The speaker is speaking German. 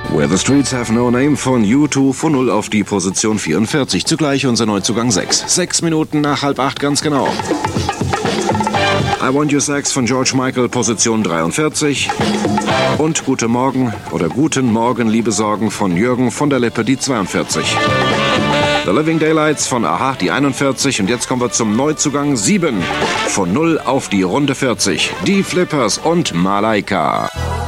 Where the Streets Have No Name von U2 von 0 auf die Position 44. Zugleich unser Neuzugang 6. 6 Minuten nach 7:30 ganz genau. I Want Your Sex von George Michael, Position 43. Und Guten Morgen oder Guten Morgen, liebe Sorgen von Jürgen von der Lippe, die 42. The Living Daylights von Aha, die 41. Und jetzt kommen wir zum Neuzugang 7. Von 0 auf die Runde 40. Die Flippers und Malaika.